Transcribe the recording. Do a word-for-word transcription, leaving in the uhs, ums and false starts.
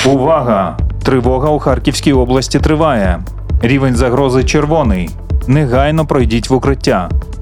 Увага! Тривога у Харківській області триває. Рівень загрози червоний. Негайно пройдіть в укриття.